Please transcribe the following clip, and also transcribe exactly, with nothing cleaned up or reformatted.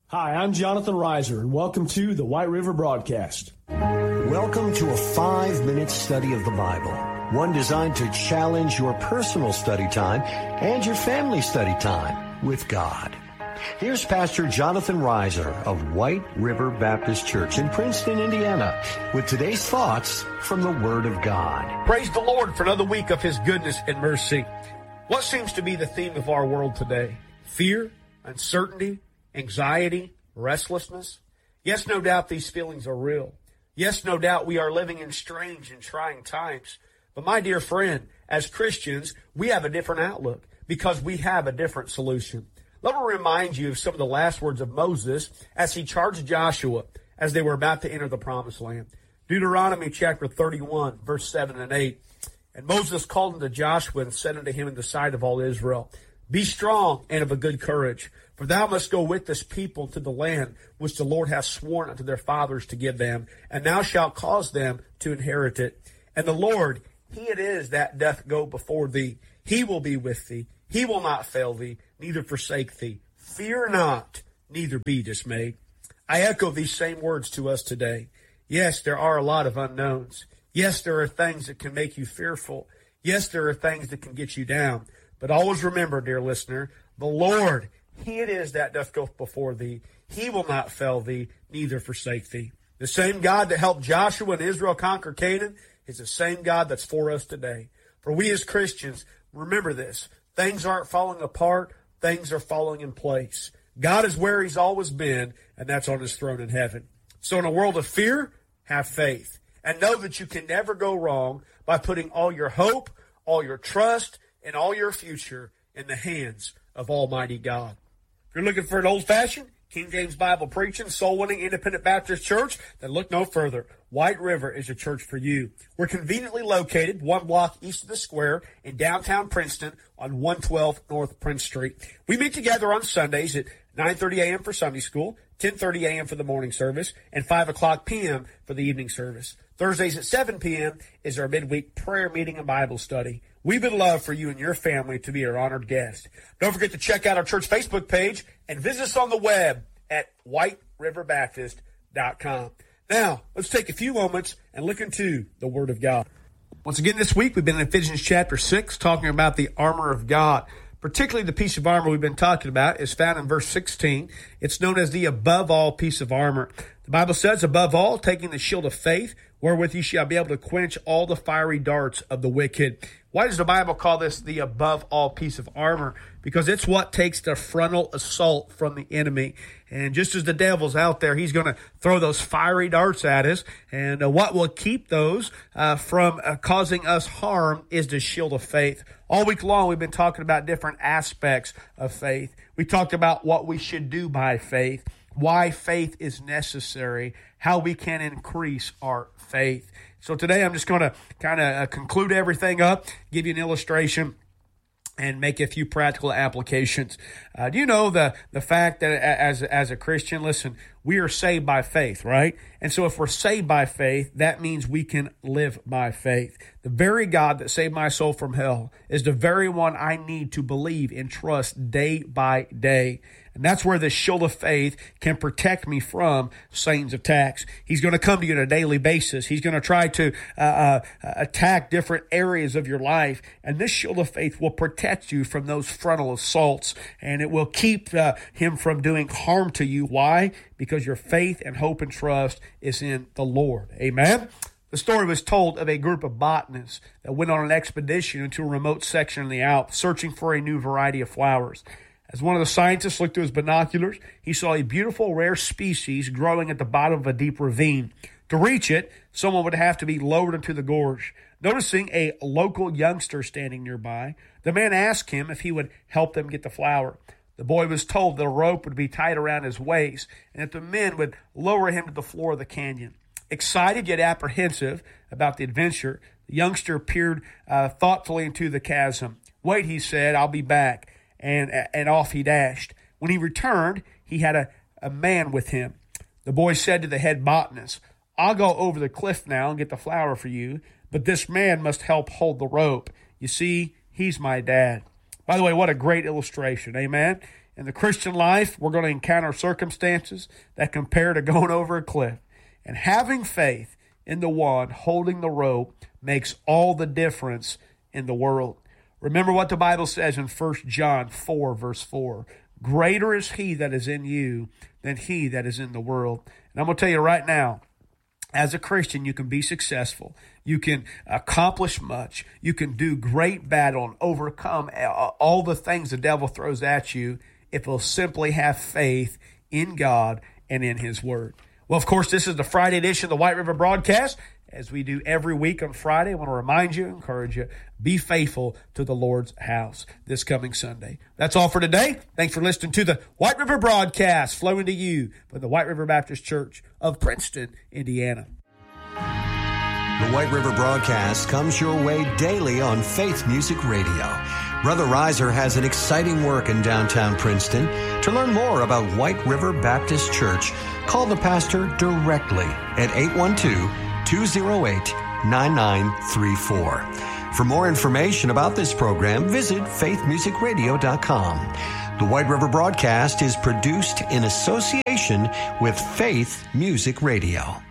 Hi, I'm Jonathan Reiser, and welcome to the White River Broadcast. Welcome to a five-minute study of the Bible, one designed to challenge your personal study time and your family study time with God. Here's Pastor Jonathan Reiser of White River Baptist Church in Princeton, Indiana, with today's thoughts from the Word of God. Praise the Lord for another week of His goodness and mercy. What seems to be the theme of our world today? Fear, uncertainty, anxiety, restlessness. Yes, no doubt these feelings are real. Yes, no doubt we are living in strange and trying times. But my dear friend, as Christians, we have a different outlook because we have a different solution. Let me remind you of some of the last words of Moses as he charged Joshua as they were about to enter the promised land. Deuteronomy chapter thirty-one, verse seven and eight. And Moses called unto Joshua and said unto him in the sight of all Israel, Be strong and of a good courage, for thou must go with this people to the land which the Lord hath sworn unto their fathers to give them, and thou shalt cause them to inherit it. And the Lord, He it is that doth go before thee. He will be with thee. He will not fail thee, neither forsake thee. Fear not, neither be dismayed. I echo these same words to us today. Yes, there are a lot of unknowns. Yes, there are things that can make you fearful. Yes, there are things that can get you down. But always remember, dear listener, the Lord, He it is that doth go before thee. He will not fail thee, neither forsake thee. The same God that helped Joshua and Israel conquer Canaan is the same God that's for us today. For we as Christians, remember this. Things aren't falling apart. Things are falling in place. God is where He's always been, and that's on His throne in heaven. So in a world of fear, have faith. And know that you can never go wrong by putting all your hope, all your trust, and all your future in the hands of Almighty God. If you're looking for an old-fashioned, King James Bible preaching, soul-winning, independent Baptist church, then look no further. White River is a church for you. We're conveniently located one block east of the square in downtown Princeton on one twelve North Prince Street. We meet together on Sundays at nine thirty a.m. for Sunday school, ten thirty a.m. for the morning service, and five o'clock p.m. for the evening service. Thursdays at seven p.m. is our midweek prayer meeting and Bible study. We would love for you and your family to be our honored guest. Don't forget to check out our church Facebook page and visit us on the web at white river baptist dot com. Now, let's take a few moments and look into the Word of God. Once again this week, we've been in Ephesians chapter six, talking about the armor of God. Particularly the piece of armor we've been talking about is found in verse sixteen. It's known as the above all piece of armor. The Bible says, above all, taking the shield of faith, wherewith ye shall be able to quench all the fiery darts of the wicked. Why does the Bible call this the above all piece of armor? Because it's what takes the frontal assault from the enemy. And just as the devil's out there, he's going to throw those fiery darts at us. And uh, what will keep those uh, from uh, causing us harm is the shield of faith. All week long, we've been talking about different aspects of faith. We talked about what we should do by faith, why faith is necessary, how we can increase our faith. So today I'm just going to kind of uh, conclude everything up, give you an illustration, and make a few practical applications. Uh, do you know the the fact that as as a Christian, listen, we are saved by faith, right? And so if we're saved by faith, that means we can live by faith. The very God that saved my soul from hell is the very one I need to believe and trust day by day. And that's where the shield of faith can protect me from Satan's attacks. He's going to come to you on a daily basis. He's going to try to uh, uh, attack different areas of your life. And this shield of faith will protect you from those frontal assaults. And it will keep uh, him from doing harm to you. Why? Because your faith and hope and trust is in the Lord. Amen? The story was told of a group of botanists that went on an expedition into a remote section of the Alps, searching for a new variety of flowers. As one of the scientists looked through his binoculars, he saw a beautiful rare species growing at the bottom of a deep ravine. To reach it, someone would have to be lowered into the gorge. Noticing a local youngster standing nearby, the man asked him if he would help them get the flower. The boy was told that a rope would be tied around his waist and that the men would lower him to the floor of the canyon. Excited yet apprehensive about the adventure, the youngster peered uh, thoughtfully into the chasm. "Wait," he said, "I'll be back." And and off he dashed. When he returned, he had a, a man with him. The boy said to the head botanist, "I'll go over the cliff now and get the flower for you, but this man must help hold the rope. You see, he's my dad." By the way, what a great illustration, amen? In the Christian life, we're going to encounter circumstances that compare to going over a cliff. And having faith in the one holding the rope makes all the difference in the world. Remember what the Bible says in First John four, verse four. Greater is he that is in you than he that is in the world. And I'm going to tell you right now, as a Christian, you can be successful. You can accomplish much. You can do great battle and overcome all the things the devil throws at you if you'll simply have faith in God and in His Word. Well, of course, this is the Friday edition of the White River Broadcast. As we do every week on Friday, I want to remind you, encourage you, be faithful to the Lord's house this coming Sunday. That's all for today. Thanks for listening to the White River Broadcast, flowing to you from the White River Baptist Church of Princeton, Indiana. The White River Broadcast comes your way daily on Faith Music Radio. Brother Reiser has an exciting work in downtown Princeton. To learn more about White River Baptist Church, call the pastor directly at eight one two, two oh eight, nine nine three four. For more information about this program, visit faith music radio dot com. The White River Broadcast is produced in association with Faith Music Radio.